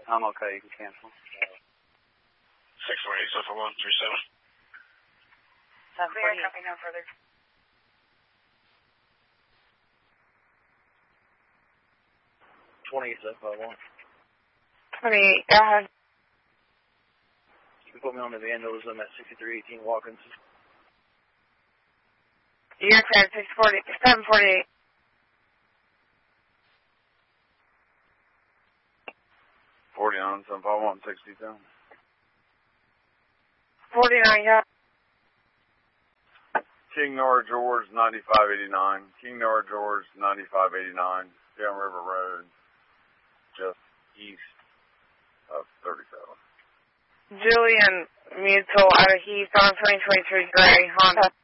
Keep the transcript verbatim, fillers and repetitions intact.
I'm okay. You can cancel. six four eight, seven four one, three seven. seven four eight. Copy, no further. twenty-eight, seven five one. twenty-eight, go ahead. You can put me on the vandalism at sixty-three eighteen Watkins. You're clear, six forty, seven forty-eight. forty-nine, seven five one, sixty-two. forty-nine, yeah. King Nora George, ninety-five eighty-nine. King Nora George, ninety-five eighty-nine. Down River Road, just east of thirty-seven. Julian Mutual out of Heath on twenty twenty-three Gray Honda.